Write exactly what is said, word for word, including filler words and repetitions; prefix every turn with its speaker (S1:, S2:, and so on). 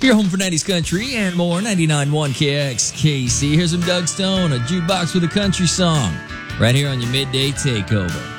S1: Your home for nineties country and more, ninety-nine point one K X K C. Here's some Doug Stone, a jukebox with a country song, right here on your Midday Takeover.